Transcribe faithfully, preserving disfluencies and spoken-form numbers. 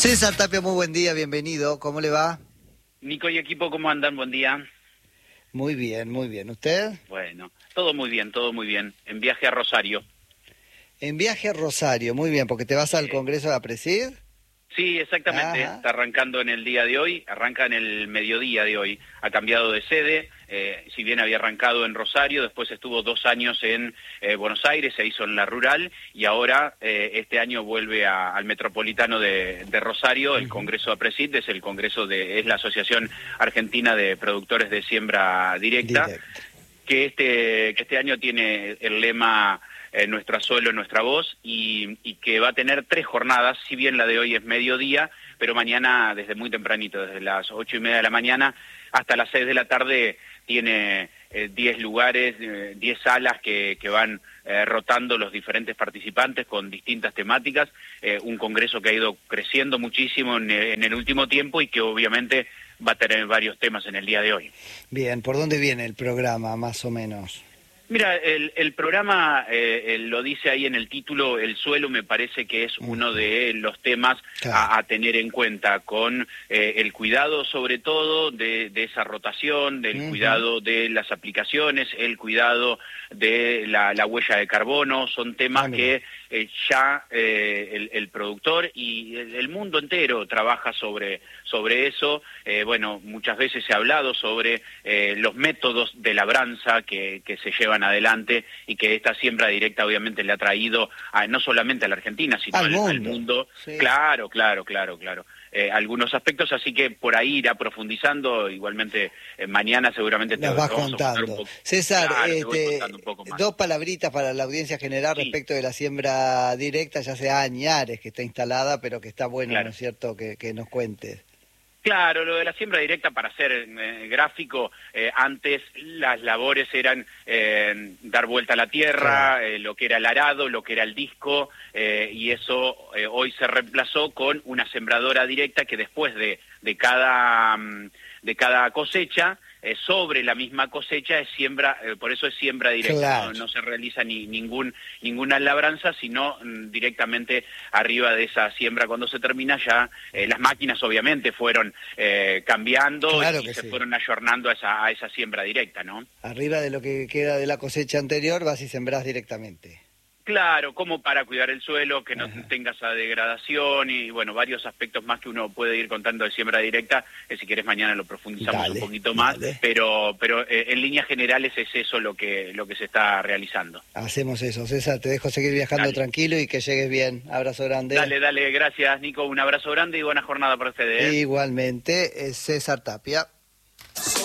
César Tapia, muy buen día, bienvenido. ¿Cómo le va? Nico y equipo, ¿cómo andan? Buen día. Muy bien, muy bien. ¿Usted? Bueno, todo muy bien, todo muy bien. En viaje a Rosario. En viaje a Rosario, muy bien, porque te vas al Eh, Congreso de la Presid. Sí, exactamente. Ajá. Está arrancando en el día de hoy, arranca en el mediodía de hoy. Ha cambiado de sede, eh, si bien había arrancado en Rosario, después estuvo dos años en eh, Buenos Aires, se hizo en la rural, y ahora eh, este año vuelve a, al Metropolitano de, de Rosario. El Uh-huh. Congreso APRESID es el Congreso de, es la Asociación Argentina de Productores de Siembra Directa, Directo. que este, que este año tiene el lema eh, Nuestro suelo, nuestra voz, y, y que va a tener tres jornadas, si bien la de hoy es mediodía, pero mañana desde muy tempranito, desde las ocho y media de la mañana hasta las seis de la tarde, tiene eh, diez lugares, eh, diez salas que, que van eh, rotando los diferentes participantes con distintas temáticas, eh, un congreso que ha ido creciendo muchísimo en, en el último tiempo y que obviamente va a tener varios temas en el día de hoy. Bien, ¿por dónde viene el programa, más o menos? Mira, el, el programa eh, lo dice ahí en el título, el suelo me parece que es uno de los temas Claro. a, a tener en cuenta, con eh, el cuidado sobre todo de, de esa rotación, del Uh-huh. cuidado de las aplicaciones, el cuidado de la, la huella de carbono, son temas Ah, mira. que eh, ya eh, el, el productor y el, el mundo entero trabaja sobre, sobre eso. Eh, bueno, muchas veces se ha hablado sobre eh, los métodos de labranza que, que se llevan adelante y que esta siembra directa obviamente le ha traído a, no solamente a la Argentina, sino Al al, mundo. al mundo. Sí. Claro, claro, claro, claro. Eh, algunos aspectos, así que por ahí irá profundizando. Igualmente eh, mañana seguramente te Nos vas vamos a contar contando. un poco. César, Claro, te voy este, contando un poco más. dos palabritas para la audiencia general Sí. respecto de la siembra directa, ya hace añares que está instalada, pero que está bueno, Claro. ¿no es cierto?, que, que nos cuentes. Claro, lo de la siembra directa, para ser eh, gráfico, eh, antes las labores eran eh, dar vuelta a la tierra, Claro. eh, lo que era el arado, lo que era el disco, eh, y eso eh, hoy se reemplazó con una sembradora directa que después de, de, cada, mm, de cada cosecha, eh, sobre la misma cosecha es siembra, eh, por eso es siembra directa, Claro. no, no se realiza ni ningún ninguna labranza, sino mm, directamente arriba de esa siembra. Cuando se termina ya, eh, las máquinas obviamente fueron eh, cambiando Claro y que se sí. fueron ayornando a esa, a esa siembra directa, ¿no? Arriba de lo que queda de la cosecha anterior, vas y sembrás directamente. Claro, como para cuidar el suelo, que no Ajá. tenga esa degradación y, bueno, varios aspectos más que uno puede ir contando de siembra directa, que si querés mañana lo profundizamos Dale, un poquito más, dale. pero pero eh, en líneas generales es eso lo que lo que se está realizando. Hacemos eso. César, te dejo seguir viajando Dale. tranquilo y que llegues bien. Abrazo grande. Dale, dale, gracias Nico, un abrazo grande y buena jornada para ustedes. ¿eh? Igualmente, es César Tapia.